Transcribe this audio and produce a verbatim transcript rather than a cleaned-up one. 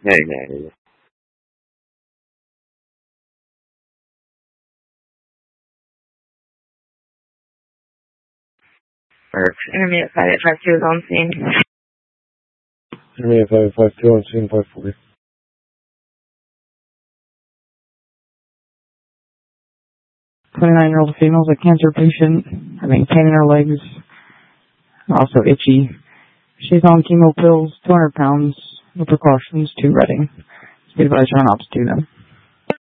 Yeah, yeah, yeah. Works. Intermediate five eight five two is on scene. Intermediate five eight five two on scene, five forty. twenty-nine-year-old female is a cancer patient, having pain in her legs, also itchy. She's on chemo pills, two hundred pounds, no precautions, to Reading. Speed advisor on ops to them.